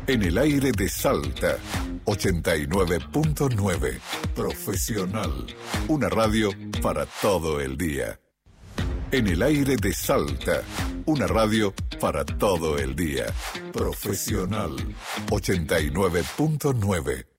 En el aire de Salta, 89.9. Profesional. Una radio para todo el día. En el aire de Salta, una radio para todo el día. Profesional, 89.9.